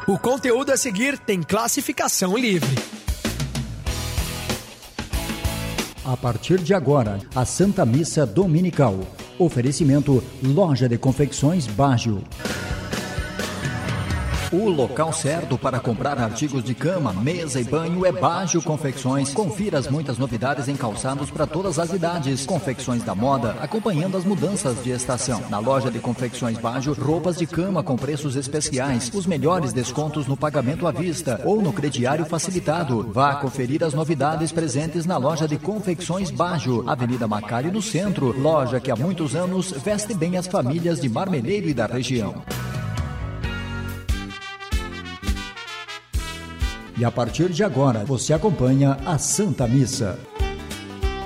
O conteúdo a seguir tem classificação livre. A partir de agora, a Santa Missa Dominical. Oferecimento Loja de Confecções Baggio. O local certo para comprar artigos de cama, mesa e banho é Baggio Confecções. Confira as muitas novidades em calçados para todas as idades. Confecções da moda, acompanhando as mudanças de estação. Na loja de Confecções Baggio, roupas de cama com preços especiais. Os melhores descontos no pagamento à vista ou no crediário facilitado. Vá conferir as novidades presentes na loja de Confecções Baggio, Avenida Macário, no centro. Loja que há muitos anos veste bem as famílias de Marmeleiro e da região. E a partir de agora, você acompanha a Santa Missa.